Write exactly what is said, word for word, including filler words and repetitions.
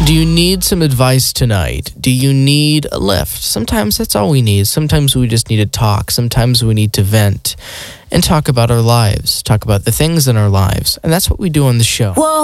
Do you need some advice tonight? Do you need a lift? Sometimes that's all we need. Sometimes we just need to talk. Sometimes we need to vent and talk about our lives, talk about the things in our lives. And that's what we do on the show. Whoa.